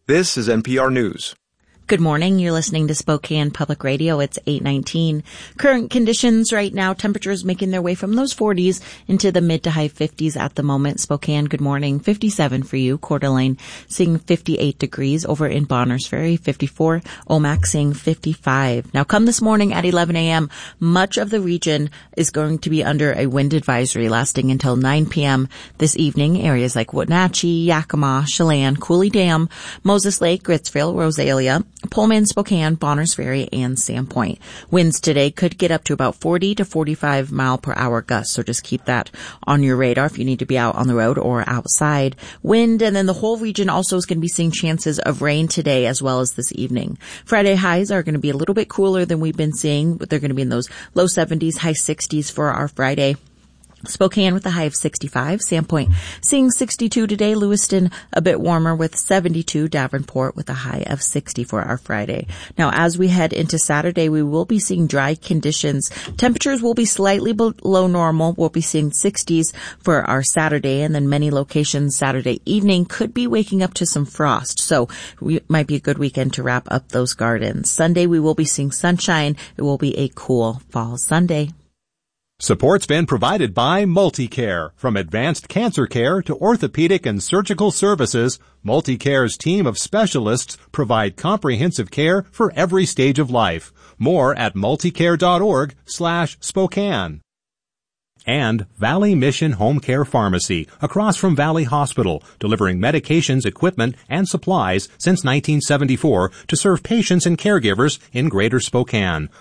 This is NPR News. Good morning. You're listening to Spokane Public Radio. It's 8:19. Current conditions right now, temperatures making their way from those 40s into the mid to high 50s at the moment. Spokane, good morning. 57 for you. Coeur d'Alene seeing 58 degrees. Over in Bonners Ferry, 54. Omak seeing 55. Now, come this morning at 11 a.m., much of the region is going to be under a wind advisory lasting until 9 p.m. this evening. Areas like Wenatchee, Yakima, Chelan, Cooley Dam, Moses Lake, Gritsville, Rosalia, Pullman, Spokane, Bonners Ferry, and Sandpoint. Winds today could get up to about 40 to 45 mile per hour gusts, so just keep that on your radar if you need to be out on the road or outside. Wind, and then the whole region also is going to be seeing chances of rain today as well as this evening. Friday highs are going to be a little bit cooler than we've been seeing, but they're going to be in those low 70s, high 60s for our Friday. Spokane with a high of 65. Sandpoint seeing 62 today. Lewiston a bit warmer with 72. Davenport with a high of 60 for our Friday. Now, as we head into Saturday, we will be seeing dry conditions. Temperatures will be slightly below normal. We'll be seeing 60s for our Saturday, and then many locations Saturday evening could be waking up to some frost. So it might be a good weekend to wrap up those gardens. Sunday, we will be seeing sunshine. It will be a cool fall Sunday. Support's been provided by MultiCare. From advanced cancer care to orthopedic and surgical services, MultiCare's team of specialists provide comprehensive care for every stage of life. More at multicare.org/Spokane. And Valley Mission Home Care Pharmacy, across from Valley Hospital, delivering medications, equipment, and supplies since 1974 to serve patients and caregivers in Greater Spokane.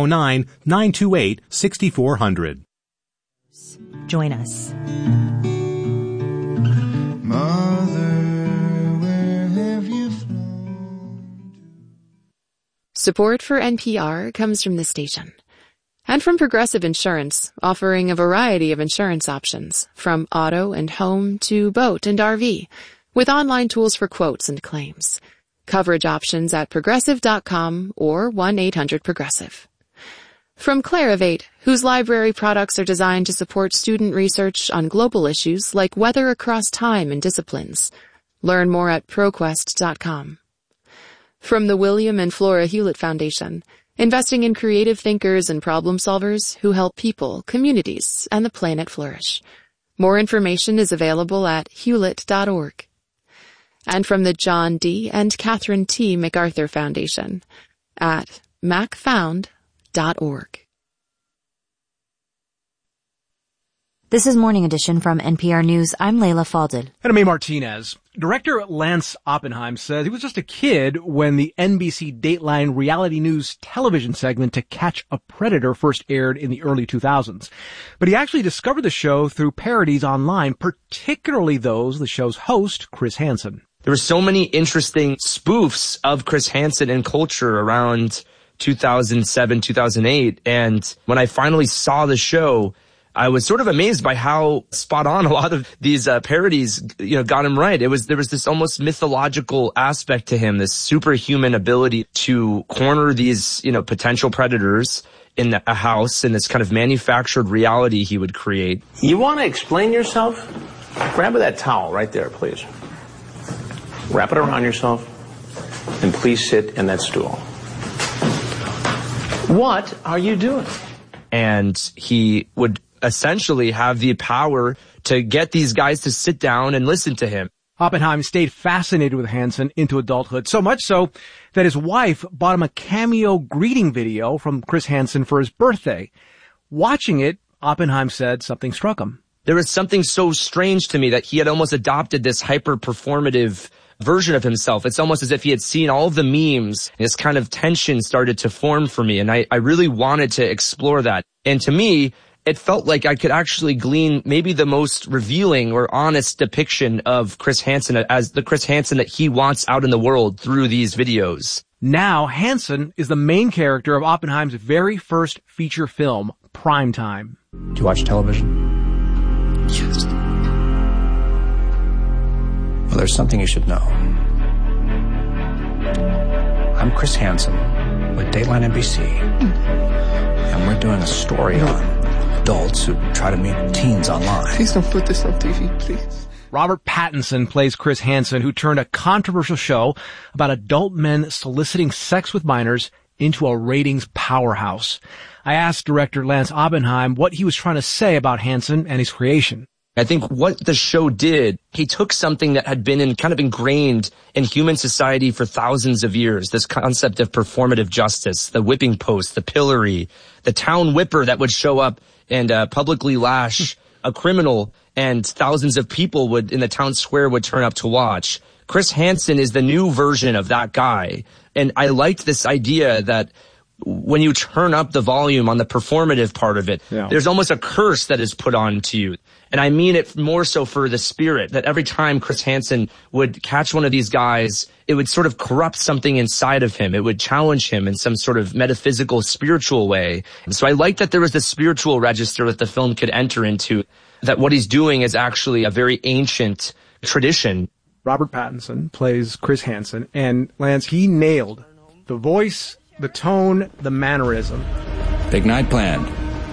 509-928-6400. Join us. Mother, where have you flown? Support for NPR comes from this station. And from Progressive Insurance, offering a variety of insurance options, from auto and home to boat and RV, with online tools for quotes and claims. Coverage options at Progressive.com or 1-800-PROGRESSIVE. From Clarivate, whose library products are designed to support student research on global issues like weather across time and disciplines. Learn more at ProQuest.com. From the William and Flora Hewlett Foundation, investing in creative thinkers and problem solvers who help people, communities, and the planet flourish. More information is available at hewlett.org. And from the John D. and Catherine T. MacArthur Foundation at macfound.org. This is Morning Edition from NPR News. I'm Layla Falded. And I'm A. Martinez. Director Lance Oppenheim says he was just a kid when the NBC Dateline reality news television segment To Catch a Predator first aired in the early 2000s. But he actually discovered the show through parodies online, particularly those of the show's host, Chris Hansen. There were so many interesting spoofs of Chris Hansen and culture around 2007, 2008. And when I finally saw the show, I was sort of amazed by how spot on a lot of these parodies, got him right. There was this almost mythological aspect to him, this superhuman ability to corner these, potential predators in a house, in this kind of manufactured reality he would create. You want to explain yourself? Grab that towel right there, please. Wrap it around yourself, and please sit in that stool. What are you doing? And he would essentially have the power to get these guys to sit down and listen to him. Oppenheim stayed fascinated with Hansen into adulthood, so much so that his wife bought him a cameo greeting video from Chris Hansen for his birthday. Watching it, Oppenheim said something struck him. There was something so strange to me that he had almost adopted this hyper-performative version of himself. It's almost as if he had seen all of the memes, and this kind of tension started to form for me, and I really wanted to explore that. And to me, it felt like I could actually glean maybe the most revealing or honest depiction of Chris Hansen as the Chris Hansen that he wants out in the world through these videos. Now, Hansen is the main character of Oppenheim's very first feature film, Primetime. Do you watch television? Yes. Well, there's something you should know. I'm Chris Hansen with Dateline NBC, and we're doing a story on adults who try to meet teens online. Please don't put this on TV, please. Robert Pattinson plays Chris Hansen, who turned a controversial show about adult men soliciting sex with minors into a ratings powerhouse. I asked director Lance Oppenheim what he was trying to say about Hansen and his creation. I think what the show did, he took something that had been kind of ingrained in human society for thousands of years, this concept of performative justice, the whipping post, the pillory, the town whipper that would show up and publicly lash a criminal, and thousands of people in the town square would turn up to watch. Chris Hansen is the new version of that guy. And I liked this idea that when you turn up the volume on the performative part of it, there's almost a curse that is put on to you. And I mean it more so for the spirit, that every time Chris Hansen would catch one of these guys, it would sort of corrupt something inside of him. It would challenge him in some sort of metaphysical, spiritual way. And so I liked that there was this spiritual register that the film could enter into, that what he's doing is actually a very ancient tradition. Robert Pattinson plays Chris Hansen, and Lance, he nailed the voice, the tone, the mannerism. Big night planned.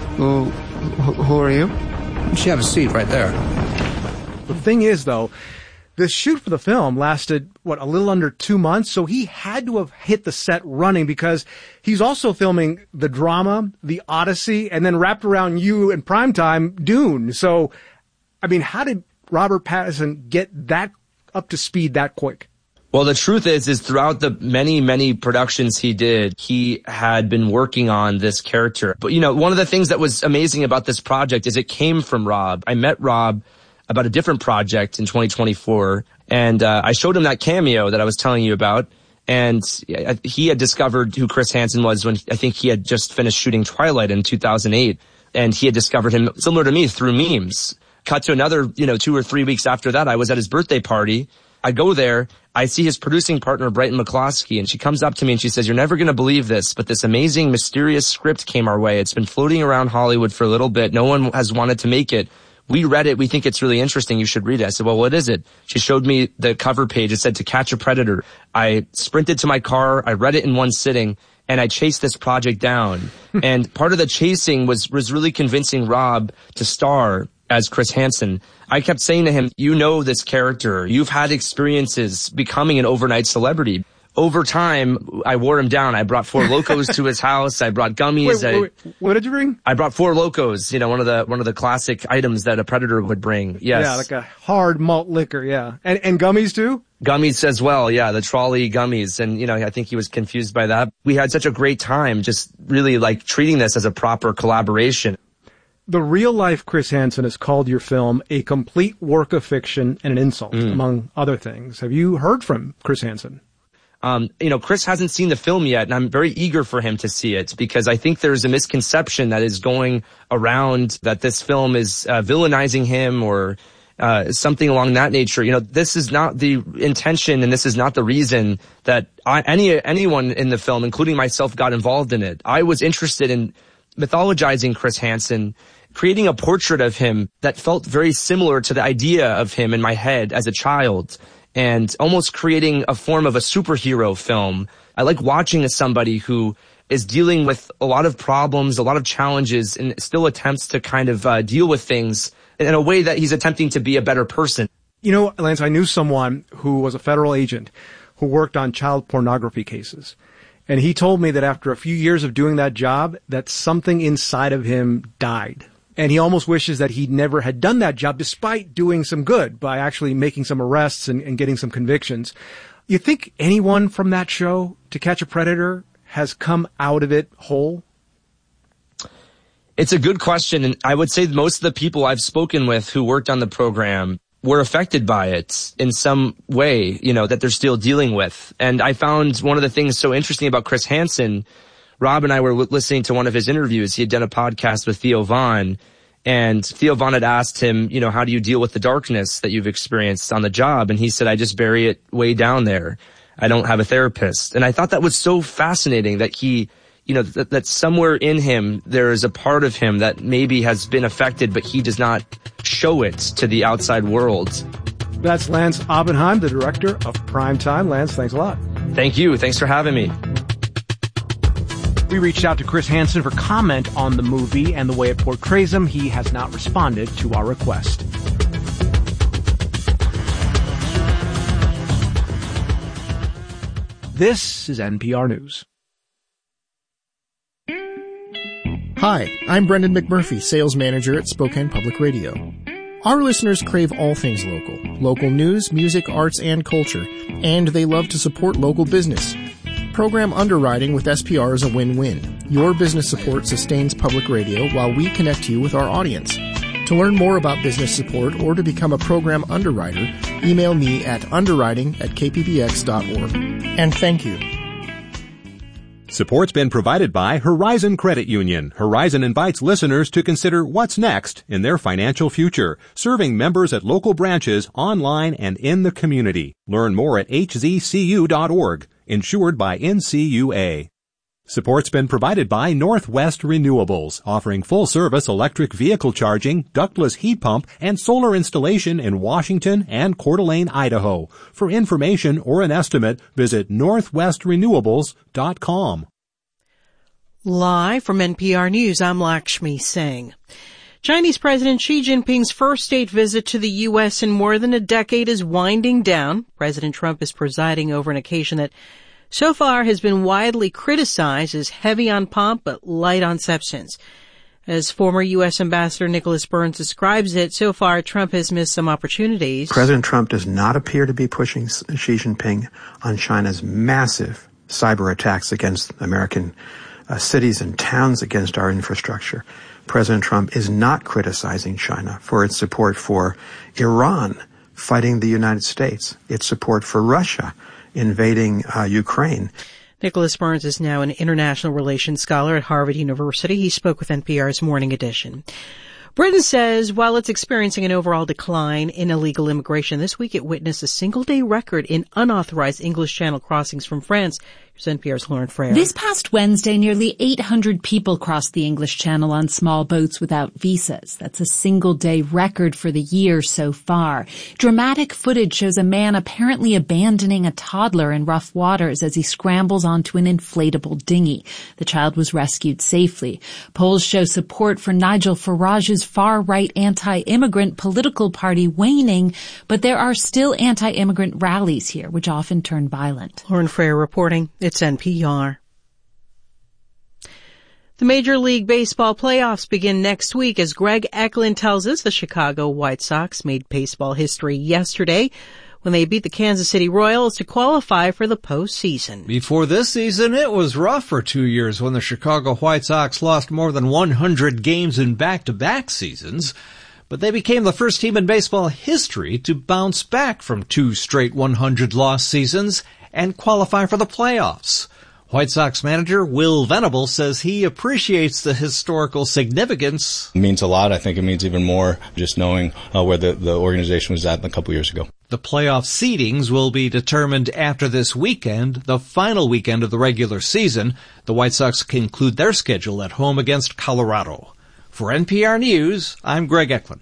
Who are you? You should have a seat right there. The thing is, though, the shoot for the film lasted, a little under 2 months, so he had to have hit the set running because he's also filming the drama, the Odyssey, and then wrapped around you in primetime, Dune. So, I mean, how did Robert Pattinson get that up to speed that quick? Well, the truth is throughout the many, many productions he did, he had been working on this character. But, one of the things that was amazing about this project is it came from Rob. I met Rob about a different project in 2024, and I showed him that cameo that I was telling you about, and he had discovered who Chris Hansen was when I think he had just finished shooting Twilight in 2008, and he had discovered him, similar to me, through memes. Cut to another, 2 or 3 weeks after that, I was at his birthday party. I go there, I see his producing partner, Brighton McCloskey, and she comes up to me and she says, "You're never going to believe this, but this amazing, mysterious script came our way. It's been floating around Hollywood for a little bit. No one has wanted to make it. We read it. We think it's really interesting. You should read it." I said, "Well, what is it?" She showed me the cover page. It said "To Catch a Predator." I sprinted to my car. I read it in one sitting, and I chased this project down. And part of the chasing was really convincing Rob to star as Chris Hansen. I kept saying to him, "You know this character. You've had experiences becoming an overnight celebrity." Over time, I wore him down. I brought 4 Locos to his house. I brought gummies. Wait, what did you bring? I brought 4 Locos, one of the classic items that a Predator would bring. Yes. Yeah, like a hard malt liquor, yeah. And gummies too? Gummies as well, yeah, the trolley gummies. And, I think he was confused by that. We had such a great time just really treating this as a proper collaboration. The real-life Chris Hansen has called your film a complete work of fiction and an insult, among other things. Have you heard from Chris Hansen? Chris hasn't seen the film yet, and I'm very eager for him to see it because I think there's a misconception that is going around that this film is villainizing him or something along that nature. This is not the intention, and this is not the reason that anyone in the film, including myself, got involved in it. I was interested in mythologizing Chris Hansen, creating a portrait of him that felt very similar to the idea of him in my head as a child, and almost creating a form of a superhero film. I like watching somebody who is dealing with a lot of problems, a lot of challenges, and still attempts to kind of deal with things in a way that he's attempting to be a better person. Lance, I knew someone who was a federal agent who worked on child pornography cases. And he told me that after a few years of doing that job, that something inside of him died. And he almost wishes that he never had done that job, despite doing some good by actually making some arrests and getting some convictions. You think anyone from that show, To Catch a Predator, has come out of it whole? It's a good question. And I would say most of the people I've spoken with who worked on the program were affected by it in some way, that they're still dealing with. And I found one of the things so interesting about Chris Hansen. Rob and I were listening to one of his interviews. He had done a podcast with Theo Von, and Theo Von had asked him, how do you deal with the darkness that you've experienced on the job? And he said, "I just bury it way down there. I don't have a therapist." And I thought that was so fascinating that he, that somewhere in him, there is a part of him that maybe has been affected, but he does not show it to the outside world. That's Lance Oppenheim, the director of Primetime. Lance, thanks a lot. Thank you. Thanks for having me. We reached out to Chris Hansen for comment on the movie and the way it portrays him. He has not responded to our request. This is NPR News. Hi, I'm Brendan McMurphy, sales manager at Spokane Public Radio. Our listeners crave all things local. Local news, music, arts, and culture. And they love to support local business. Program underwriting with SPR is a win-win. Your business support sustains public radio while we connect you with our audience. To learn more about business support or to become a program underwriter, email me at underwriting@kppx.org. And thank you. Support's been provided by Horizon Credit Union. Horizon invites listeners to consider what's next in their financial future, serving members at local branches, online, and in the community. Learn more at hzcu.org. Insured by NCUA. Support's been provided by Northwest Renewables, offering full-service electric vehicle charging, ductless heat pump, and solar installation in Washington and Coeur d'Alene, Idaho. For information or an estimate, visit northwestrenewables.com. Live from NPR News, I'm Lakshmi Singh. Chinese President Xi Jinping's first state visit to the U.S. in more than a decade is winding down. President Trump is presiding over an occasion that so far has been widely criticized as heavy on pomp but light on substance. As former U.S. Ambassador Nicholas Burns describes it, so far Trump has missed some opportunities. President Trump does not appear to be pushing Xi Jinping on China's massive cyber attacks against American cities and towns, against our infrastructure. President Trump is not criticizing China for its support for Iran fighting the United States, its support for Russia invading Ukraine. Nicholas Burns is now an international relations scholar at Harvard University. He spoke with NPR's Morning Edition. Britain says while it's experiencing an overall decline in illegal immigration, this week it witnessed a single-day record in unauthorized English Channel crossings from France. Here's NPR's Lauren Frayer. This past Wednesday, nearly 800 people crossed the English Channel on small boats without visas. That's a single-day record for the year so far. Dramatic footage shows a man apparently abandoning a toddler in rough waters as he scrambles onto an inflatable dinghy. The child was rescued safely. Polls show support for Nigel Farage's far-right anti-immigrant political party waning, but there are still anti-immigrant rallies here, which often turn violent. Lauren Frayer reporting. It's NPR. The Major League Baseball playoffs begin next week. As Greg Eklund tells us, the Chicago White Sox made baseball history yesterday when they beat the Kansas City Royals to qualify for the postseason. Before this season, it was rough for 2 years when the Chicago White Sox lost more than 100 games in back-to-back seasons. But they became the first team in baseball history to bounce back from 2 straight 100-loss seasons and qualify for the playoffs. White Sox manager Will Venable says he appreciates the historical significance. It means a lot. I think it means even more just knowing where the organization was at a couple years ago. The playoff seedings will be determined after this weekend, the final weekend of the regular season. The White Sox conclude their schedule at home against Colorado. For NPR News, I'm Greg Eklund.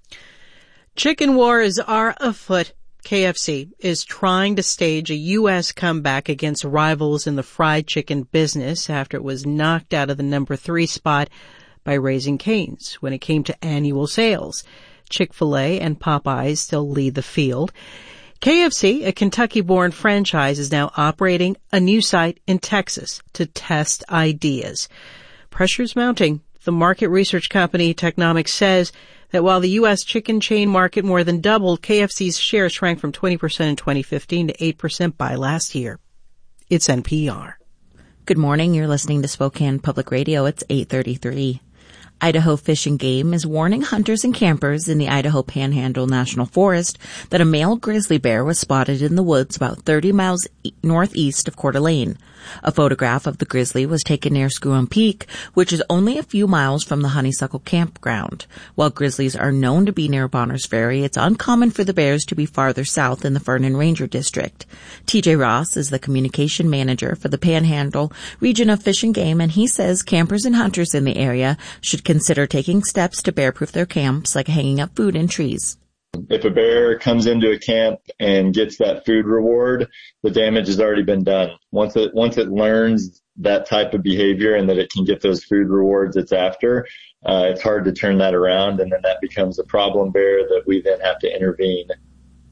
Chicken wars are afoot. KFC is trying to stage a U.S. comeback against rivals in the fried chicken business after it was knocked out of the number 3 spot by Raising Cane's when it came to annual sales. Chick-fil-A and Popeyes still lead the field. KFC, a Kentucky-born franchise, is now operating a new site in Texas to test ideas. Pressure's mounting. The market research company Technomics says that while the U.S. chicken chain market more than doubled, KFC's share shrank from 20% in 2015 to 8% by last year. It's NPR. Good morning. You're listening to Spokane Public Radio. It's 8:33. Idaho Fish and Game is warning hunters and campers in the Idaho Panhandle National Forest that a male grizzly bear was spotted in the woods about 30 miles northeast of Coeur d'Alene. A photograph of the grizzly was taken near Skowhegan Peak, which is only a few miles from the Honeysuckle Campground. While grizzlies are known to be near Bonners Ferry, it's uncommon for the bears to be farther south in the Vernon Ranger District. TJ Ross is the communication manager for the Panhandle region of Fish and Game, and he says campers and hunters in the area should consider taking steps to bear-proof their camps, like hanging up food in trees. If a bear comes into a camp and gets that food reward, the damage has already been done. Once it learns that type of behavior and that it can get those food rewards it's after, it's hard to turn that around, and then that becomes a problem bear that we then have to intervene.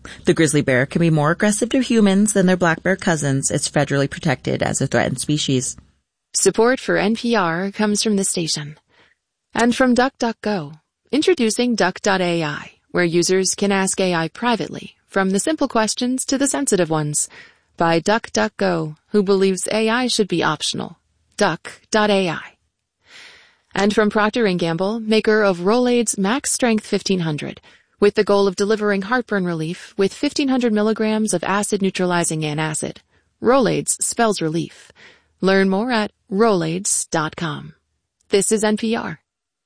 The grizzly bear can be more aggressive to humans than their black bear cousins. It's federally protected as a threatened species. Support for NPR comes from the station. And from DuckDuckGo. Introducing Duck.ai, where users can ask AI privately, from the simple questions to the sensitive ones. By DuckDuckGo, who believes AI should be optional. Duck.ai. And from Procter & Gamble, maker of Rolaids Max Strength 1500, with the goal of delivering heartburn relief with 1,500 milligrams of acid-neutralizing antacid. Rolaids spells relief. Learn more at Rolaids.com. This is NPR.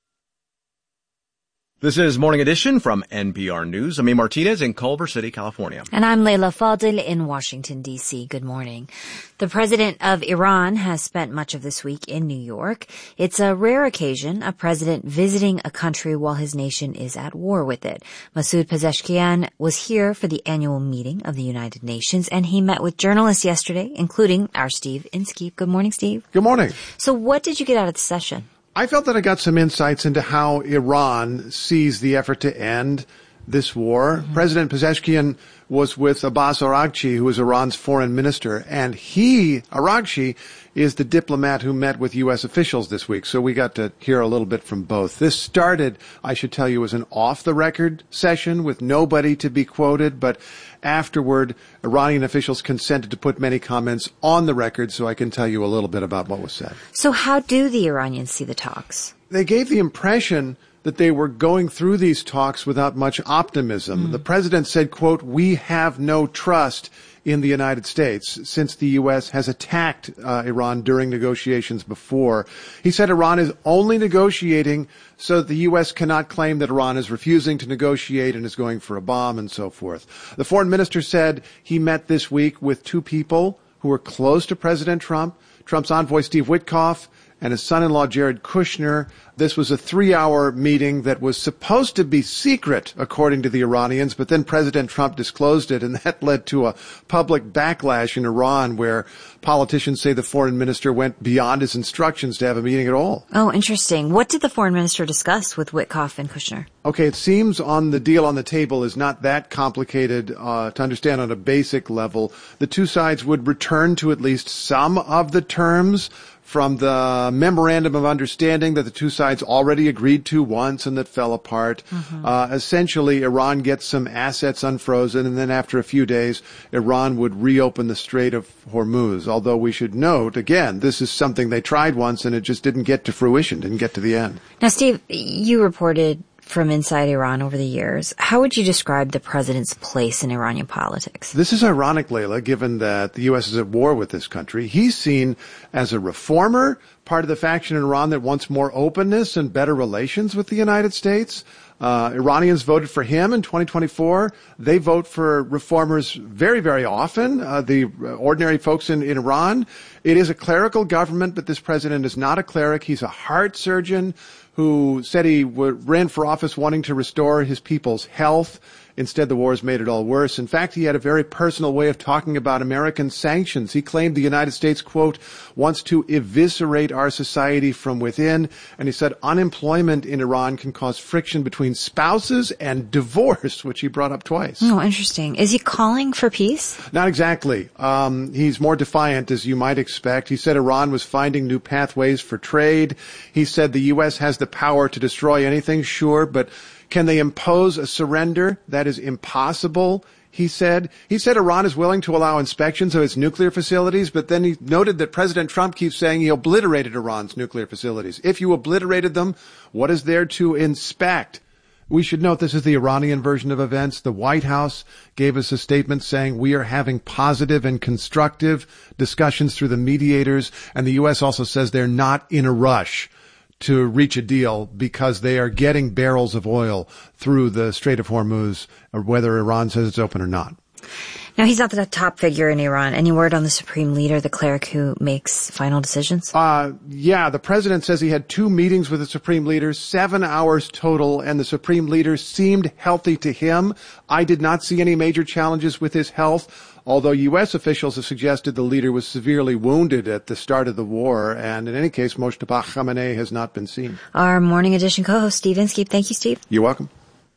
This is Morning Edition from NPR News. I'm A. Martinez in Culver City, California. And I'm Layla Fadel in Washington, D.C. Good morning. The president of Iran has spent much of this week in New York. It's a rare occasion, a president visiting a country while his nation is at war with it. Masoud Pezeshkian was here for the annual meeting of the United Nations, and he met with journalists yesterday, including our Steve Inskeep. Good morning, Steve. Good morning. So what did you get out of the session? I felt that I got some insights into how Iran sees the effort to end this war. Mm-hmm. President Pezeshkian was with Abbas Araghchi, who is Iran's foreign minister, and Araghchi, is the diplomat who met with U.S. officials this week. So we got to hear a little bit from both. This started, I should tell you, as an off-the-record session with nobody to be quoted, but afterward, Iranian officials consented to put many comments on the record, so I can tell you a little bit about what was said. So how do the Iranians see the talks? They gave the impression that they were going through these talks without much optimism. The president said, quote, "We have no trust in the United States," since the U.S. has attacked Iran during negotiations before. He said Iran is only negotiating so that the U.S. cannot claim that Iran is refusing to negotiate and is going for a bomb and so forth. The foreign minister said he met this week with two people who were close to President Trump, Trump's envoy Steve Witkoff and his son-in-law Jared Kushner. This was a 3-hour meeting that was supposed to be secret, according to the Iranians, but then President Trump disclosed it, and that led to a public backlash in Iran where politicians say the foreign minister went beyond his instructions to have a meeting at all. Oh, interesting. What did the foreign minister discuss with Witkoff and Kushner? Okay, it seems on the deal on the table is not that complicated to understand on a basic level. The two sides would return to at least some of the terms from the memorandum of understanding that the two sides already agreed to once and that fell apart. Mm-hmm. Essentially, Iran gets some assets unfrozen, and then after a few days, Iran would reopen the Strait of Hormuz. Although we should note, again, this is something they tried once and it just didn't get to fruition, didn't get to the end. Now, Steve, you reported from inside Iran over the years. How would you describe the president's place in Iranian politics? This is ironic, Layla, given that the U.S. is at war with this country. He's seen as a reformer, part of the faction in Iran that wants more openness and better relations with the United States. Iranians voted for him in 2024. They vote for reformers very, very often, the ordinary folks in Iran. It is a clerical government, but this president is not a cleric. He's a heart surgeon who said he ran for office wanting to restore his people's health. Instead, the war has made it all worse. In fact, he had a very personal way of talking about American sanctions. He claimed the United States, quote, wants to eviscerate our society from within. And he said unemployment in Iran can cause friction between spouses and divorce, which he brought up twice. Oh, interesting. Is he calling for peace? Not exactly. He's more defiant, as you might expect. He said Iran was finding new pathways for trade. He said the U.S. has the power to destroy anything, sure, but can they impose a surrender? That is impossible, he said. He said Iran is willing to allow inspections of its nuclear facilities, but then he noted that President Trump keeps saying he obliterated Iran's nuclear facilities. If you obliterated them, what is there to inspect? We should note this is the Iranian version of events. The White House gave us a statement saying we are having positive and constructive discussions through the mediators, and the U.S. also says they're not in a rush to reach a deal because they are getting barrels of oil through the Strait of Hormuz, or whether Iran says it's open or not. Now, he's not the top figure in Iran. Any word on the supreme leader, the cleric who makes final decisions? Yeah, the president says he had 2 meetings with the supreme leader, 7 hours total, and the supreme leader seemed healthy to him. I did not see any major challenges with his health, although U.S. officials have suggested the leader was severely wounded at the start of the war, and in any case, Mojtaba Khamenei has not been seen. Our Morning Edition co-host, Steve Inskeep. Thank you, Steve. You're welcome.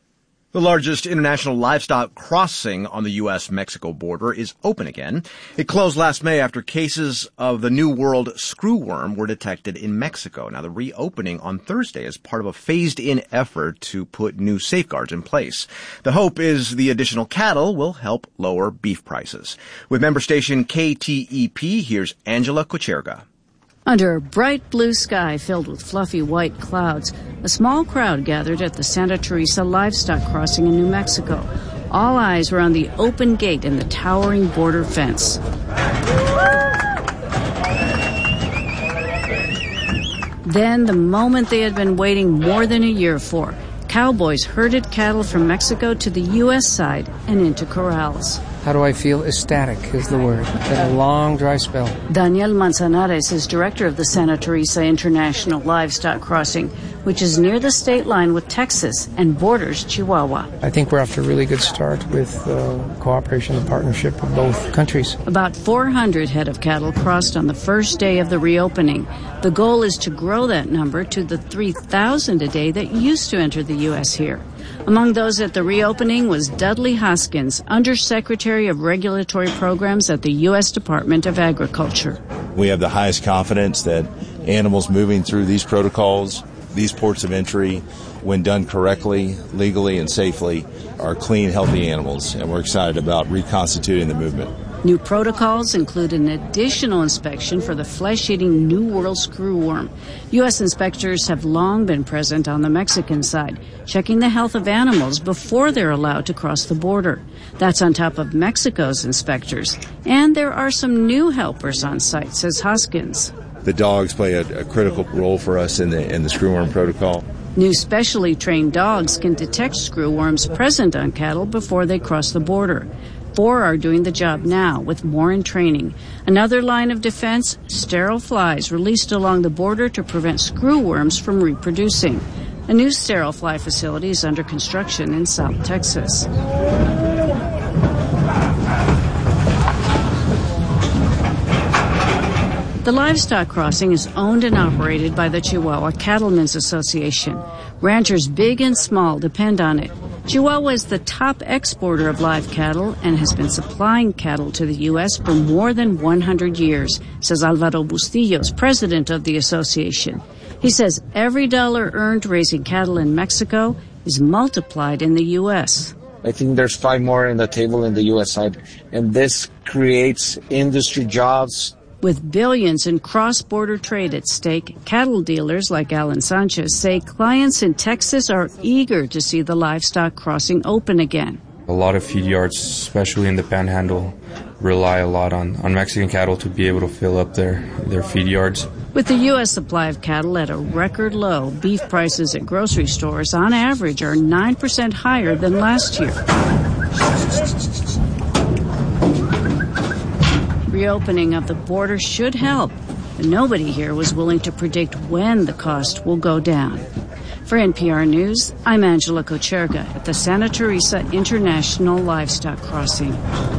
The largest international livestock crossing on the U.S.-Mexico border is open again. It closed last May after cases of the New World screwworm were detected in Mexico. Now, the reopening on Thursday is part of a phased-in effort to put new safeguards in place. The hope is the additional cattle will help lower beef prices. With member station KTEP, here's Angela Kocherga. Under a bright blue sky filled with fluffy white clouds, a small crowd gathered at the Santa Teresa livestock crossing in New Mexico. All eyes were on the open gate and the towering border fence. Then, the moment they had been waiting more than a year for, cowboys herded cattle from Mexico to the U.S. side and into corrals. How do I feel? Ecstatic is the word. Been a long, dry spell. Daniel Manzanares is director of the Santa Teresa International Livestock Crossing, which is near the state line with Texas and borders Chihuahua. I think we're off to a really good start with cooperation and partnership of both countries. About 400 head of cattle crossed on the first day of the reopening. The goal is to grow that number to the 3,000 a day that used to enter the U.S. here. Among those at the reopening was Dudley Hoskins, Undersecretary of Regulatory Programs at the U.S. Department of Agriculture. We have the highest confidence that animals moving through these protocols, these ports of entry, when done correctly, legally, and safely, are clean, healthy animals, and we're excited about reconstituting the movement. New protocols include an additional inspection for the flesh-eating New World screwworm. U.S. inspectors have long been present on the Mexican side, checking the health of animals before they're allowed to cross the border. That's on top of Mexico's inspectors. And there are some new helpers on site, says Hoskins. The dogs play a critical role for us in the screwworm protocol. New specially trained dogs can detect screwworms present on cattle before they cross the border. 4 are doing the job now, with more in training. Another line of defense, sterile flies released along the border to prevent screwworms from reproducing. A new sterile fly facility is under construction in South Texas. The livestock crossing is owned and operated by the Chihuahua Cattlemen's Association. Ranchers big and small depend on it. Chihuahua is the top exporter of live cattle and has been supplying cattle to the U.S. for more than 100 years, says Alvaro Bustillos, president of the association. He says every dollar earned raising cattle in Mexico is multiplied in the U.S. I think there's 5 more in the table in the U.S. side, and this creates industry jobs. With billions in cross-border trade at stake, cattle dealers like Alan Sanchez say clients in Texas are eager to see the livestock crossing open again. A lot of feed yards, especially in the Panhandle, rely a lot on Mexican cattle to be able to fill up their feed yards. With the U.S. supply of cattle at a record low, beef prices at grocery stores on average are 9% higher than last year. Reopening of the border should help, but nobody here was willing to predict when the cost will go down. For NPR News, I'm Angela Kocherga at the Santa Teresa International Livestock Crossing.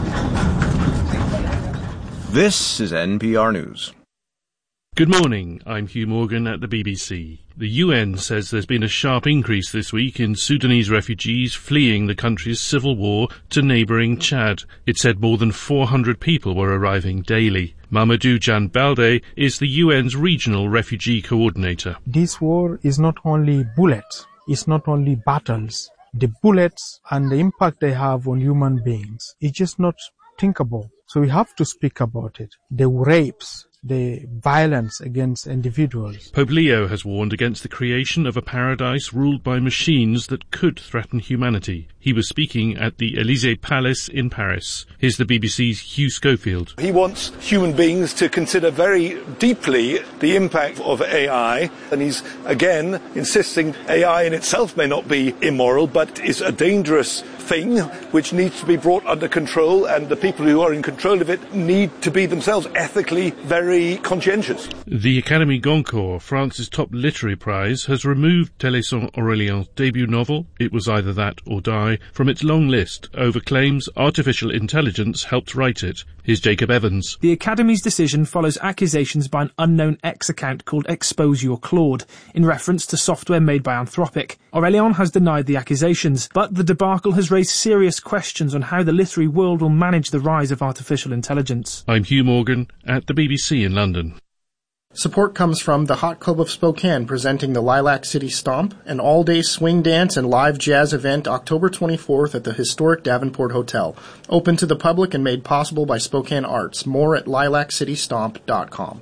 This is NPR News. Good morning, I'm Hugh Morgan at the BBC. The UN says there's been a sharp increase this week in Sudanese refugees fleeing the country's civil war to neighbouring Chad. It said more than 400 people were arriving daily. Mamadou Jan Balde is the UN's regional refugee coordinator. This war is not only bullets, it's not only battles. The bullets and the impact they have on human beings is just not thinkable. So we have to speak about it. The rapes, the violence against individuals. Pope Leo has warned against the creation of a paradise ruled by machines that could threaten humanity. He was speaking at the Élysée Palace in Paris. Here's the BBC's Hugh Schofield. He wants human beings to consider very deeply the impact of AI, and he's again insisting AI in itself may not be immoral, but is a dangerous thing which needs to be brought under control, and the people who are in control of it need to be themselves ethically very conscientious. The Académie Goncourt, France's top literary prize, has removed Télésphore Aurelien's debut novel, It Was Either That or Die, from its long list over claims artificial intelligence helped write it. Here's Jacob Evans. The Academy's decision follows accusations by an unknown X account called Expose Your Claude, in reference to software made by Anthropic. Aurélien has denied the accusations, but the debacle has raised serious questions on how the literary world will manage the rise of artificial intelligence. I'm Hugh Morgan at the BBC in London. Support comes from the Hot Club of Spokane, presenting the Lilac City Stomp, an all-day swing dance and live jazz event October 24th at the historic Davenport Hotel. Open to the public and made possible by Spokane Arts. More at lilaccitystomp.com.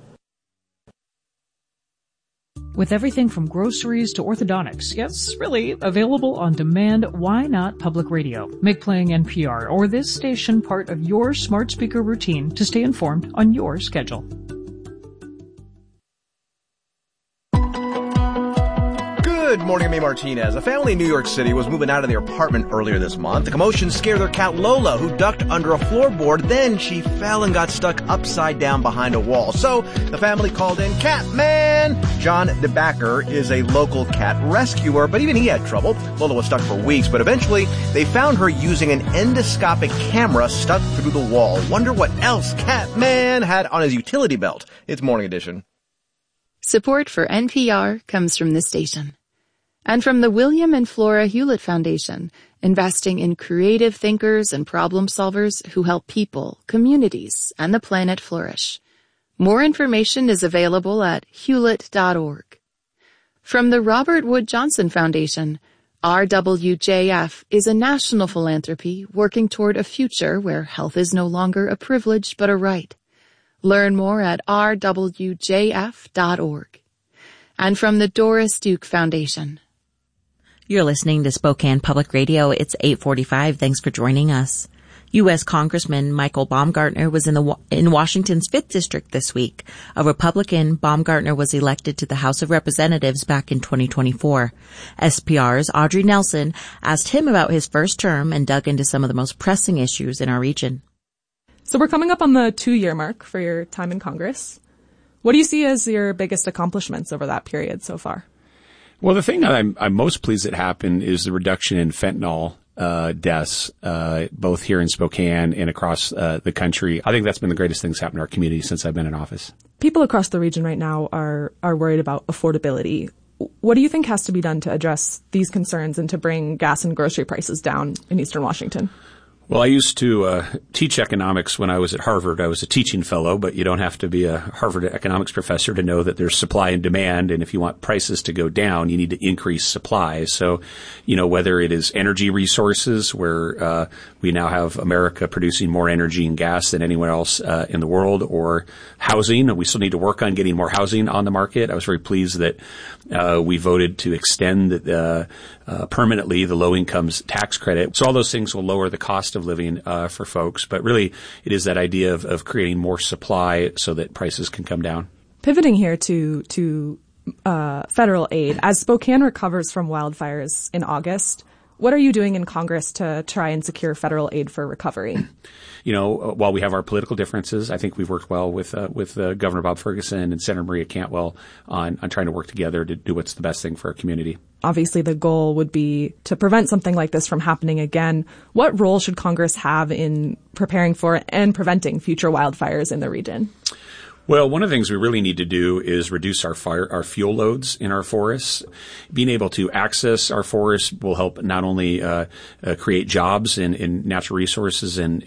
With everything from groceries to orthodontics, yes, really, available on demand, why not public radio? Make playing NPR or this station part of your smart speaker routine to stay informed on your schedule. Good morning, I'm A. Martinez. A family in New York City was moving out of their apartment earlier this month. The commotion scared their cat Lola, who ducked under a floorboard. Then she fell and got stuck upside down behind a wall. So the family called in Catman. John DeBacker is a local cat rescuer, but even he had trouble. Lola was stuck for weeks, but eventually they found her using an endoscopic camera stuck through the wall. Wonder what else Catman had on his utility belt. It's Morning Edition. Support for NPR comes from this station. And from the William and Flora Hewlett Foundation, investing in creative thinkers and problem solvers who help people, communities, and the planet flourish. More information is available at hewlett.org. From the Robert Wood Johnson Foundation, RWJF is a national philanthropy working toward a future where health is no longer a privilege but a right. Learn more at rwjf.org. And from the Doris Duke Foundation. You're listening to Spokane Public Radio. It's 8:45. Thanks for joining us. U.S. Congressman Michael Baumgartner was in Washington's 5th District this week. A Republican, Baumgartner was elected to the House of Representatives back in 2024. SPR's Audrey Nelson asked him about his first term and dug into some of the most pressing issues in our region. So we're coming up on the 2-year mark for your time in Congress. What do you see as your biggest accomplishments over that period so far? Well, the thing that I'm most pleased that happened is the reduction in fentanyl deaths, both here in Spokane and across the country. I think that's been the greatest thing that's happened to our community since I've been in office. People across the region right now are worried about affordability. What do you think has to be done to address these concerns and to bring gas and grocery prices down in Eastern Washington? Well, I used to teach economics when I was at Harvard. I was a teaching fellow, but you don't have to be a Harvard economics professor to know that there's supply and demand, and if you want prices to go down, you need to increase supply. So, whether it is energy resources, where we now have America producing more energy and gas than anyone else in the world, or housing. We still need to work on getting more housing on the market. I was very pleased that we voted to extend permanently the low-income tax credit. So all those things will lower the cost of living for folks. But really, it is that idea of creating more supply so that prices can come down. Pivoting here to federal aid, as Spokane recovers from wildfires in August, what are you doing in Congress to try and secure federal aid for recovery? While we have our political differences, I think we've worked well with Governor Bob Ferguson and Senator Maria Cantwell on trying to work together to do what's the best thing for our community. Obviously, the goal would be to prevent something like this from happening again. What role should Congress have in preparing for and preventing future wildfires in the region? Well, one of the things we really need to do is reduce our fuel loads in our forests. Being able to access our forests will help not only create jobs in natural resources and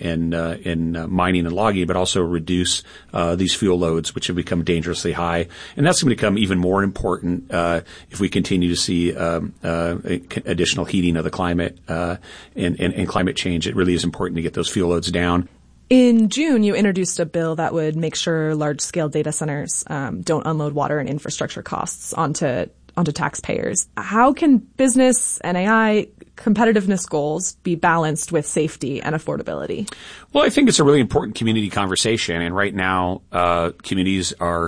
in mining and logging, but also reduce these fuel loads, which have become dangerously high. And that's going to become even more important if we continue to see additional heating of the climate and climate change. It really is important to get those fuel loads down. In June, you introduced a bill that would make sure large-scale data centers don't unload water and infrastructure costs onto taxpayers. How can business and AI competitiveness goals be balanced with safety and affordability? Well, I think it's a really important community conversation, and right now communities are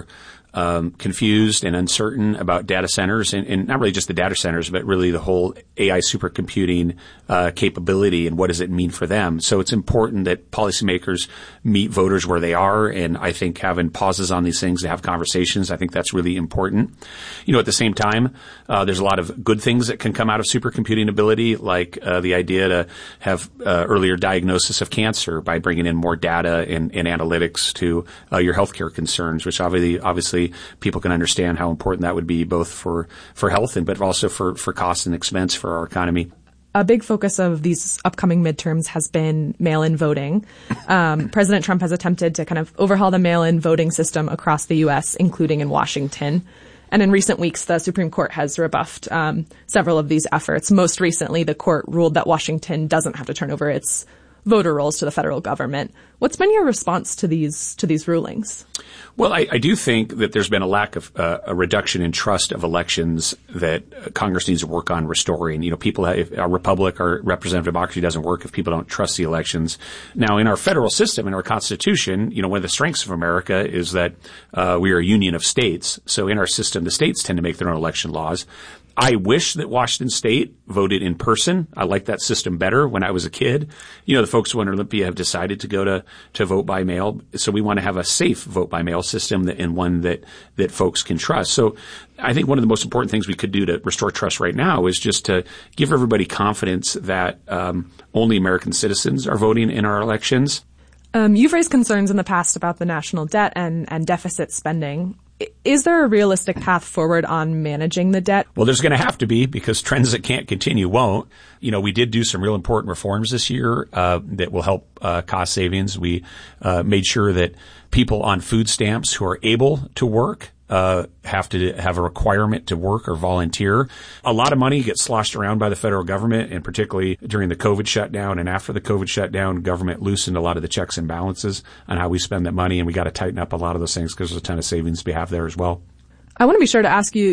confused and uncertain about data centers, and not really just the data centers, but really the whole AI supercomputing capability and what does it mean for them. So it's important that policymakers meet voters where they are, and I think having pauses on these things to have conversations, I think that's really important. At the same time, there's a lot of good things that can come out of supercomputing ability, like the idea to have earlier diagnosis of cancer by bringing in more data and analytics to your healthcare concerns, which obviously people can understand how important that would be both for health but also for cost and expense for our economy. A big focus of these upcoming midterms has been mail-in voting. President Trump has attempted to kind of overhaul the mail-in voting system across the U.S., including in Washington. And in recent weeks, the Supreme Court has rebuffed several of these efforts. Most recently, the court ruled that Washington doesn't have to turn over its voter rolls to the federal government. What's been your response to these rulings? Well, I do think that there's been a lack of a reduction in trust of elections that Congress needs to work on restoring. People, if our republic, our representative democracy doesn't work if people don't trust the elections. Now, in our federal system, in our Constitution, one of the strengths of America is that we are a union of states. So in our system, the states tend to make their own election laws. I wish that Washington State voted in person. I liked that system better when I was a kid. The folks who in Olympia have decided to go to vote by mail. So we want to have a safe vote by mail system and one that folks can trust. So I think one of the most important things we could do to restore trust right now is just to give everybody confidence that only American citizens are voting in our elections. You've raised concerns in the past about the national debt and deficit spending. Is there a realistic path forward on managing the debt? Well, there's going to have to be, because trends that can't continue won't. We did do some real important reforms this year that will help cost savings. We made sure that people on food stamps who are able to work have to have a requirement to work or volunteer. A lot of money gets sloshed around by the federal government, and particularly during the COVID shutdown and after the COVID shutdown, government loosened a lot of the checks and balances on how we spend that money, and we got to tighten up a lot of those things because there's a ton of savings we have there as well. I want to be sure to ask you,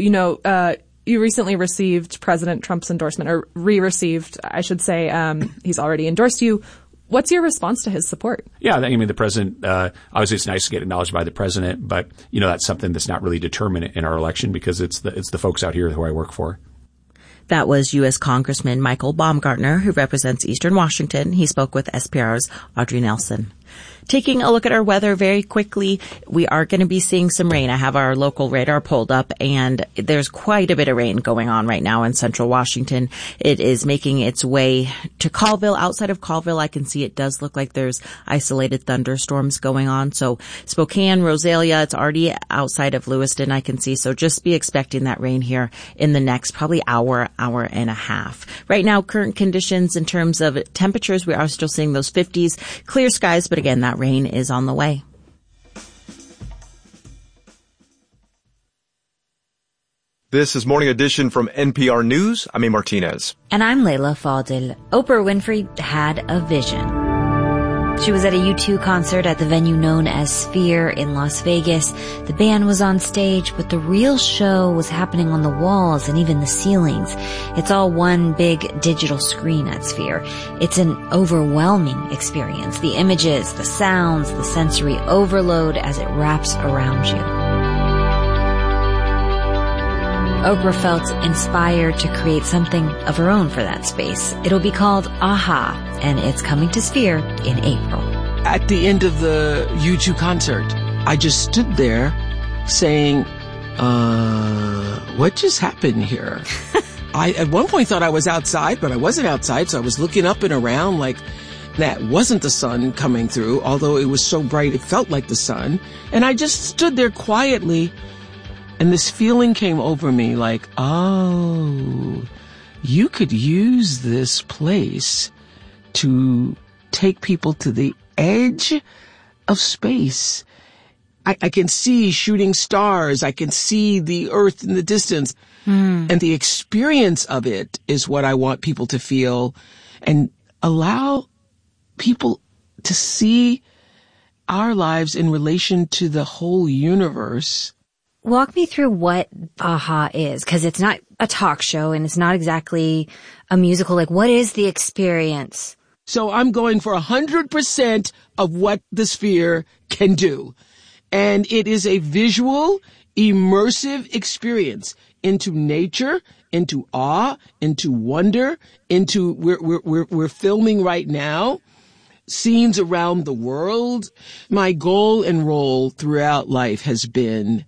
you recently received President Trump's endorsement, or re-received, I should say. He's already endorsed you. What's your response to his support? Yeah, the president, obviously it's nice to get acknowledged by the president, but, that's something that's not really determined in our election because it's the folks out here who I work for. That was U.S. Congressman Michael Baumgartner, who represents Eastern Washington. He spoke with SPR's Audrey Nelson. Taking a look at our weather very quickly, we are going to be seeing some rain. I have our local radar pulled up, and there's quite a bit of rain going on right now in central Washington. It is making its way to Colville. Outside of Colville, I can see it does look like there's isolated thunderstorms going on. So Spokane, Rosalia, it's already outside of Lewiston, I can see. So just be expecting that rain here in the next probably hour and a half. Right now, current conditions in terms of temperatures, we are still seeing those 50s, clear skies, but again, that rain is on the way. This is Morning Edition from NPR News. I'm A. Martinez. And I'm Layla Fadil. Oprah Winfrey had a vision. She was at a U2 concert at the venue known as Sphere in Las Vegas. The band was on stage, but the real show was happening on the walls and even the ceilings. It's all one big digital screen at Sphere. It's an overwhelming experience. The images, the sounds, the sensory overload as it wraps around you. Oprah felt inspired to create something of her own for that space. It'll be called AHA, and it's coming to Sphere in April. At the end of the U2 concert, I just stood there saying, what just happened here? I at one point thought I was outside, but I wasn't outside, so I was looking up and around like that wasn't the sun coming through, although it was so bright it felt like the sun. And I just stood there quietly, and this feeling came over me like, oh, you could use this place to take people to the edge of space. I can see shooting stars. I can see the Earth in the distance. And the experience of it is what I want people to feel, and allow people to see our lives in relation to the whole universe. Walk me through what AHA is, because it's not a talk show and it's not exactly a musical. Like, what is the experience? So I'm going for 100% of what the Sphere can do. And it is a visual, immersive experience into nature, into awe, into wonder, into we're filming right now scenes around the world. My goal and role throughout life has been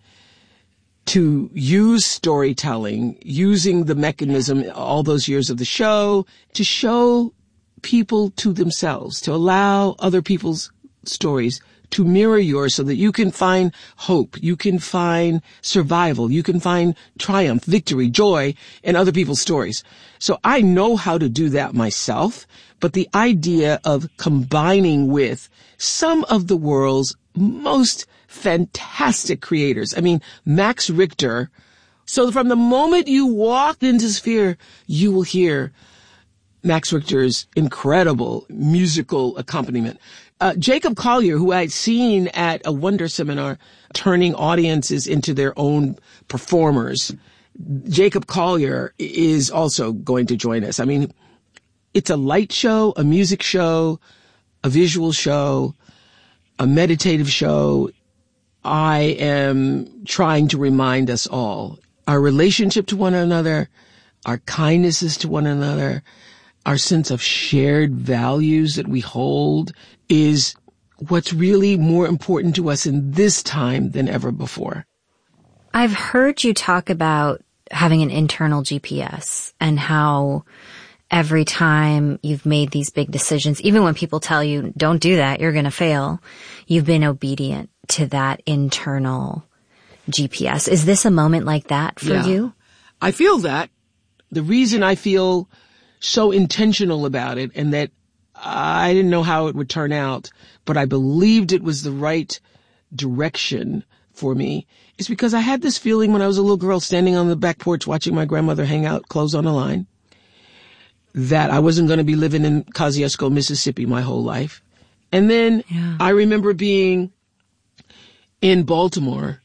to use storytelling, using the mechanism all those years of the show, to show people to themselves, to allow other people's stories to mirror yours so that you can find hope, you can find survival, you can find triumph, victory, joy in other people's stories. So I know how to do that myself, but the idea of combining with some of the world's most fantastic creators. I mean, Max Richter. So from the moment you walk into Sphere, you will hear Max Richter's incredible musical accompaniment. Jacob Collier, who I'd seen at a Wonder Seminar, turning audiences into their own performers. Jacob Collier is also going to join us. I mean, it's a light show, a music show, a visual show, a meditative show. I am trying to remind us all, our relationship to one another, our kindnesses to one another, our sense of shared values that we hold is what's really more important to us in this time than ever before. I've heard you talk about having an internal GPS and how every time you've made these big decisions, even when people tell you, don't do that, you're going to fail, you've been obedient to that internal GPS. Is this a moment like that for you? I feel that. The reason I feel so intentional about it, and that I didn't know how it would turn out, but I believed it was the right direction for me, is because I had this feeling when I was a little girl standing on the back porch watching my grandmother hang out clothes on a line, that I wasn't going to be living in Kosciuszko, Mississippi my whole life. And then I remember being in Baltimore,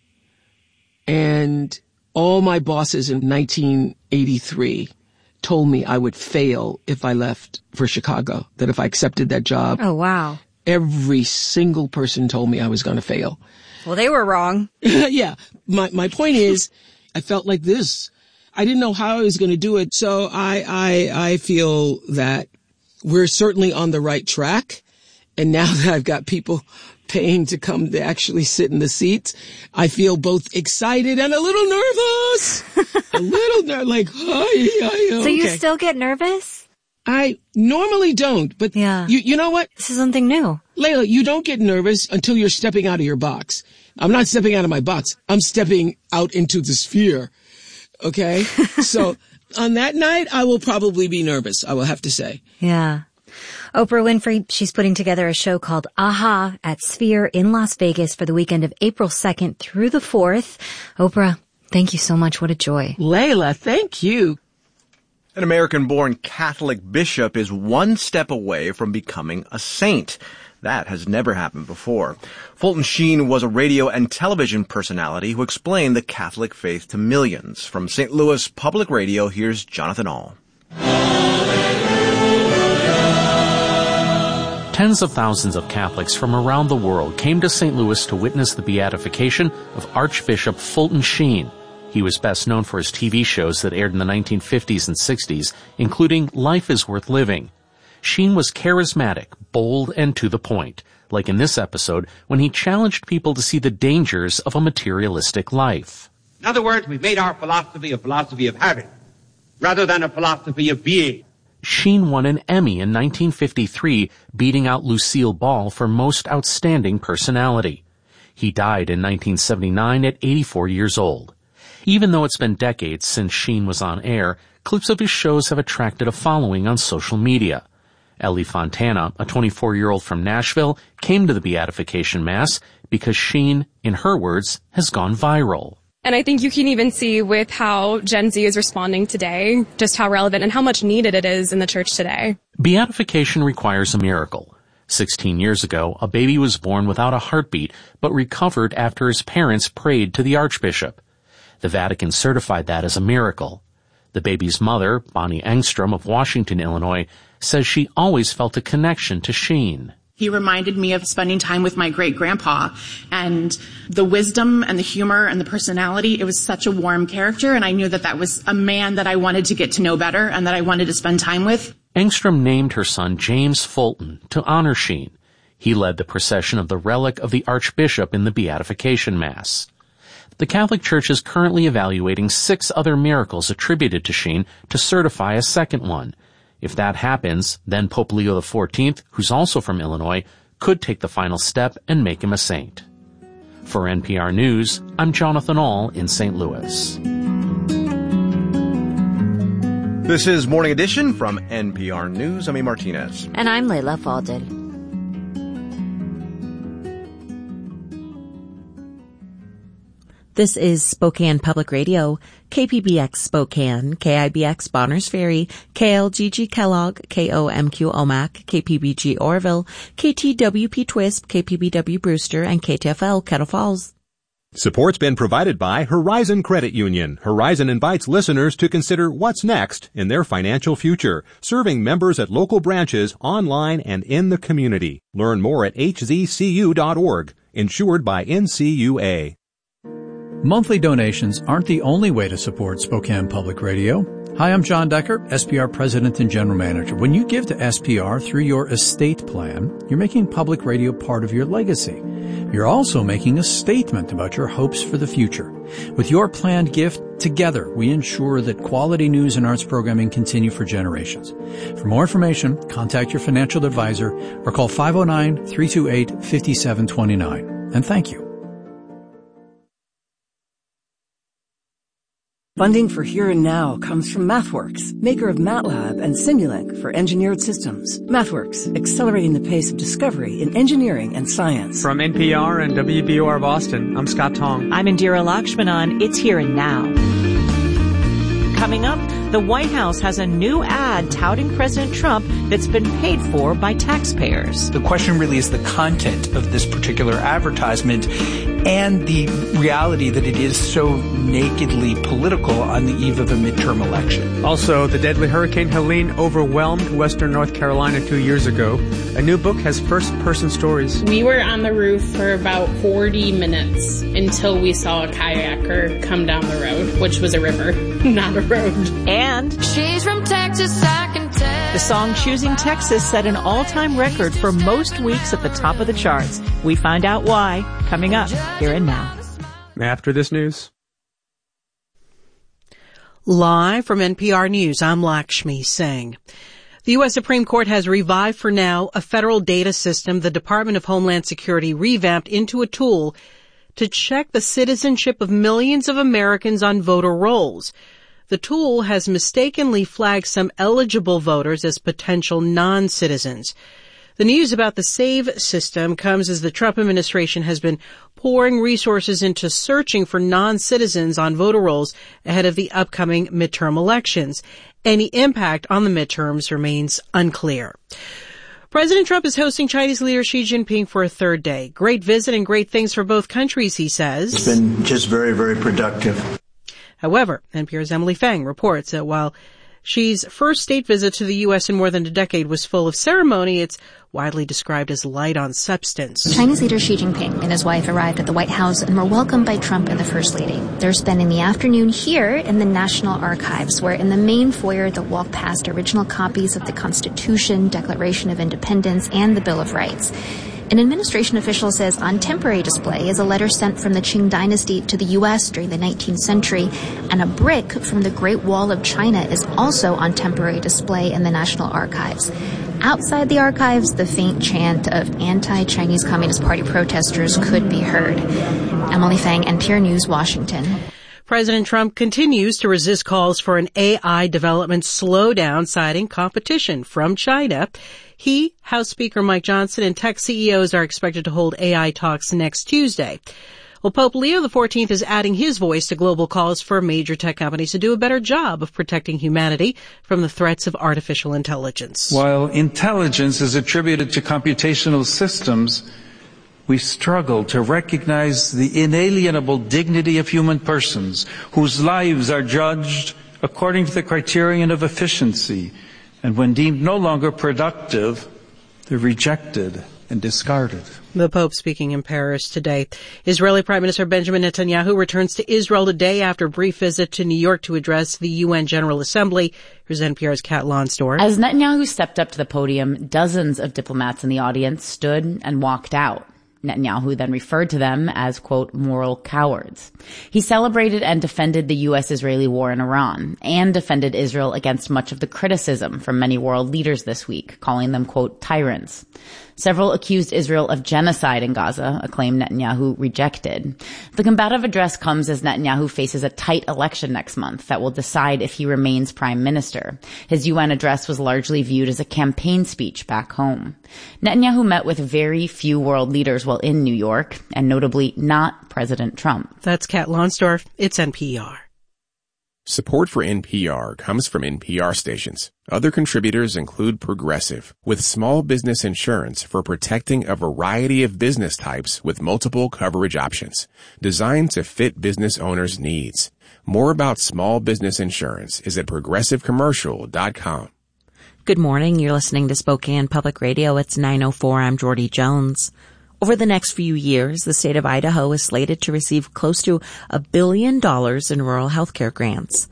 and all my bosses in 1983 told me I would fail if I left for Chicago, that if I accepted that job. Oh, wow. Every single person told me I was going to fail. Well, they were wrong. Yeah. My point is, I felt like this. I didn't know how I was going to do it. So I feel that we're certainly on the right track. And now that I've got people paying to come to actually sit in the seats, I feel both excited and a little nervous. So you still get nervous? I normally don't, but you know what? This is something new. Layla, you don't get nervous until you're stepping out of your box. I'm not stepping out of my box. I'm stepping out into the sphere. Okay? So on that night, I will probably be nervous, I will have to say. Yeah. Oprah Winfrey, she's putting together a show called Aha at Sphere in Las Vegas for the weekend of April 2nd through the 4th. Oprah, thank you so much. What a joy. Layla, thank you. An American-born Catholic bishop is one step away from becoming a saint. That has never happened before. Fulton Sheen was a radio and television personality who explained the Catholic faith to millions. From St. Louis Public Radio, here's Jonathan Ahl. Tens of thousands of Catholics from around the world came to St. Louis to witness the beatification of Archbishop Fulton Sheen. He was best known for his TV shows that aired in the 1950s and 60s, including Life is Worth Living. Sheen was charismatic, bold, and to the point, like in this episode when he challenged people to see the dangers of a materialistic life. In other words, we've made our philosophy a philosophy of having, rather than a philosophy of being. Sheen won an Emmy in 1953, beating out Lucille Ball for Most Outstanding Personality. He died in 1979 at 84 years old. Even though it's been decades since Sheen was on air, clips of his shows have attracted a following on social media. Ellie Fontana, a 24-year-old from Nashville, came to the beatification mass because Sheen, in her words, has gone viral. And I think you can even see with how Gen Z is responding today, just how relevant and how much needed it is in the church today. Beatification requires a miracle. 16 years ago, a baby was born without a heartbeat, but recovered after his parents prayed to the Archbishop. The Vatican certified that as a miracle. The baby's mother, Bonnie Engstrom of Washington, Illinois, says she always felt a connection to Sheen. He reminded me of spending time with my great-grandpa, and the wisdom and the humor and the personality. It was such a warm character, and I knew that that was a man that I wanted to get to know better and that I wanted to spend time with. Engstrom named her son James Fulton to honor Sheen. He led the procession of the relic of the Archbishop in the Beatification Mass. The Catholic Church is currently evaluating 6 other miracles attributed to Sheen to certify a second one. If that happens, then Pope Leo XIV, who's also from Illinois, could take the final step and make him a saint. For NPR News, I'm Jonathan Ahl in St. Louis. This is Morning Edition from NPR News. I'm E. Martinez. And I'm Layla Falded. This is Spokane Public Radio, KPBX Spokane, KIBX Bonners Ferry, KLGG Kellogg, KOMQ Omak, KPBG Orville, KTWP Twisp, KPBW Brewster, and KTFL Kettle Falls. Support's been provided by Horizon Credit Union. Horizon invites listeners to consider what's next in their financial future, serving members at local branches, online, and in the community. Learn more at hzcu.org. Insured by NCUA. Monthly donations aren't the only way to support Spokane Public Radio. Hi, I'm John Decker, SPR President and General Manager. When you give to SPR through your estate plan, you're making public radio part of your legacy. You're also making a statement about your hopes for the future. With your planned gift, together we ensure that quality news and arts programming continue for generations. For more information, contact your financial advisor or call 509-328-5729. And thank you. Funding for Here and Now comes from MathWorks, maker of MATLAB and Simulink for engineered systems. MathWorks, accelerating the pace of discovery in engineering and science. From NPR and WBOR Boston, I'm Scott Tong. I'm Indira Lakshmanan. It's Here and Now. Coming up, the White House has a new ad touting President Trump that's been paid for by taxpayers. The question really is the content of this particular advertisement and the reality that it is so nakedly political on the eve of a midterm election. Also, the deadly Hurricane Helene overwhelmed western North Carolina 2 years ago. A new book has first-person stories. We were on the roof for about 40 minutes until we saw a kayaker come down the road, which was a river, not a road. And she's from Texas, I can tell. The song Choosing Texas set an all-time record for most weeks at the top of the charts. We find out why, coming up Here and Now. After this news. Live from NPR News, I'm Lakshmi Singh. The U.S. Supreme Court has revived for now a federal data system the Department of Homeland Security revamped into a tool to check the citizenship of millions of Americans on voter rolls. The tool has mistakenly flagged some eligible voters as potential non-citizens. The news about the SAVE system comes as the Trump administration has been pouring resources into searching for non-citizens on voter rolls ahead of the upcoming midterm elections. Any impact on the midterms remains unclear. President Trump is hosting Chinese leader Xi Jinping for a third day. Great visit and great things for both countries, he says. It's been just very, very productive. However, NPR's Emily Fang reports that while Xi's first state visit to the U.S. in more than a decade was full of ceremony, it's widely described as light on substance. Chinese leader Xi Jinping and his wife arrived at the White House and were welcomed by Trump and the First Lady. They're spending the afternoon here in the National Archives, where in the main foyer they'll walk past original copies of the Constitution, Declaration of Independence, and the Bill of Rights. An administration official says on temporary display is a letter sent from the Qing dynasty to the U.S. during the 19th century, and a brick from the Great Wall of China is also on temporary display in the National Archives. Outside the archives, the faint chant of anti-Chinese Communist Party protesters could be heard. Emily Fang, NPR News, Washington. President Trump continues to resist calls for an AI development slowdown, citing competition from China. He, House Speaker Mike Johnson, and tech CEOs are expected to hold AI talks next Tuesday. Well, Pope Leo XIV is adding his voice to global calls for major tech companies to do a better job of protecting humanity from the threats of artificial intelligence. While intelligence is attributed to computational systems, we struggle to recognize the inalienable dignity of human persons whose lives are judged according to the criterion of efficiency, and when deemed no longer productive, they're rejected and discarded. The Pope speaking in Paris today. Israeli Prime Minister Benjamin Netanyahu returns to Israel today after a brief visit to New York to address the UN General Assembly. Here's NPR's Kat Lonsdorf. As Netanyahu stepped up to the podium, dozens of diplomats in the audience stood and walked out. Netanyahu then referred to them as, quote, moral cowards. He celebrated and defended the U.S.-Israeli war in Iran and defended Israel against much of the criticism from many world leaders this week, calling them, quote, tyrants. Several accused Israel of genocide in Gaza, a claim Netanyahu rejected. The combative address comes as Netanyahu faces a tight election next month that will decide if he remains prime minister. His UN address was largely viewed as a campaign speech back home. Netanyahu met with very few world leaders while in New York, and notably not President Trump. That's Kat Lonsdorf. It's NPR. Support for NPR comes from NPR stations. Other contributors include Progressive, with small business insurance for protecting a variety of business types with multiple coverage options, designed to fit business owners' needs. More about small business insurance is at progressivecommercial.com. Good morning. You're listening to Spokane Public Radio. It's 9:04. I'm Jordy Jones. Over the next few years, the state of Idaho is slated to receive close to $1 billion in rural health care grants.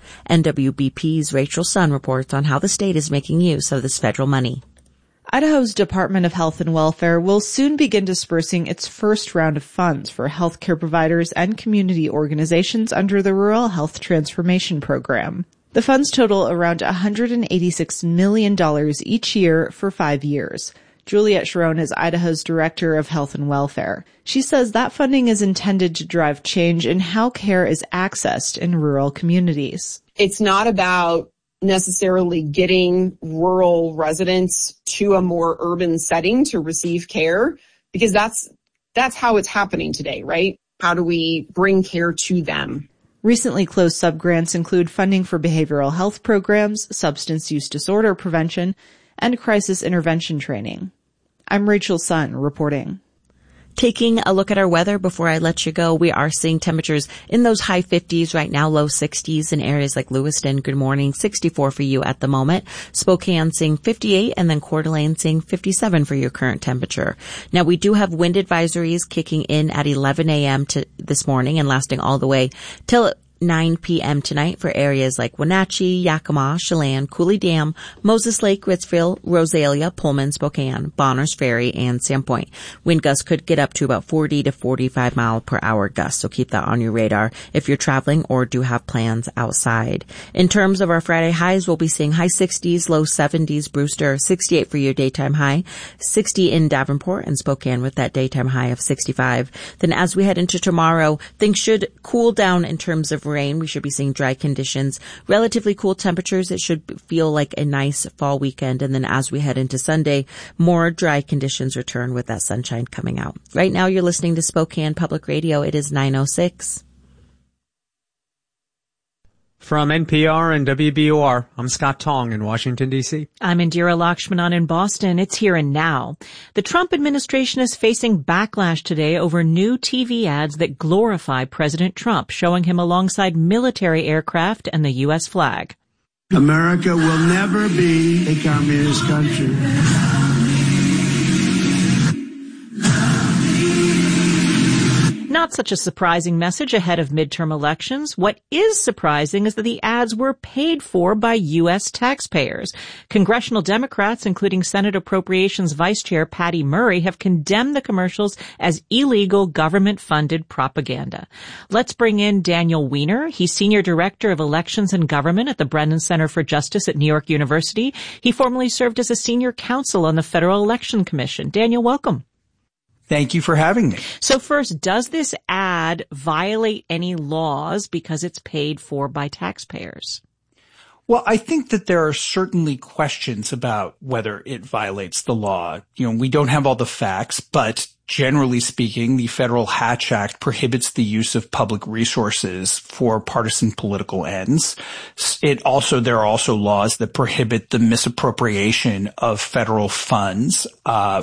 NWBP's Rachel Sun reports on how the state is making use of this federal money. Idaho's Department of Health and Welfare will soon begin dispersing its first round of funds for healthcare providers and community organizations under the Rural Health Transformation Program. The funds total around $186 million each year for 5 years. Juliette Sharon is Idaho's Director of Health and Welfare. She says that funding is intended to drive change in how care is accessed in rural communities. It's not about necessarily getting rural residents to a more urban setting to receive care, because that's how it's happening today, right? How do we bring care to them? Recently closed subgrants include funding for behavioral health programs, substance use disorder prevention, and crisis intervention training. I'm Rachel Sun reporting. Taking a look at our weather before I let you go, we are seeing temperatures in those high 50s right now, low 60s in areas like Lewiston. Good morning, 64 for you at the moment. Spokane seeing 58 and then Coeur d'Alene seeing 57 for your current temperature. Now we do have wind advisories kicking in at 11 a.m. to this morning and lasting all the way till 9 p.m. tonight for areas like Wenatchee, Yakima, Chelan, Cooley Dam, Moses Lake, Ritzville, Rosalia, Pullman, Spokane, Bonners Ferry, and Sandpoint. Wind gusts could get up to about 40 to 45 mile per hour gusts, so keep that on your radar if you're traveling or do have plans outside. In terms of our Friday highs, we'll be seeing high 60s, low 70s, Brewster, 68 for your daytime high, 60 in Davenport and Spokane with that daytime high of 65. Then as we head into tomorrow, things should cool down in terms of rain. We should be seeing dry conditions, relatively cool temperatures. It should feel like a nice fall weekend. And then as we head into Sunday, more dry conditions return with that sunshine coming out. Right now, you're listening to Spokane Public Radio. It is 9:06. From NPR and WBOR, I'm Scott Tong in Washington, D.C. I'm Indira Lakshmanan in Boston. It's here and now. The Trump administration is facing backlash today over new TV ads that glorify President Trump, showing him alongside military aircraft and the U.S. flag. America will never be a communist country. Not such a surprising message ahead of midterm elections. What is surprising is that the ads were paid for by U.S. taxpayers. Congressional Democrats, including Senate Appropriations Vice Chair Patty Murray, have condemned the commercials as illegal government-funded propaganda. Let's bring in Daniel Weiner. He's Senior Director of Elections and Government at the Brennan Center for Justice at New York University. He formerly served as a senior counsel on the Federal Election Commission. Daniel, welcome. Thank you for having me. So first, does this ad violate any laws because it's paid for by taxpayers? Well, I think that there are certainly questions about whether it violates the law. You know, we don't have all the facts, but generally speaking, the Federal Hatch Act prohibits the use of public resources for partisan political ends. There are also laws that prohibit the misappropriation of federal funds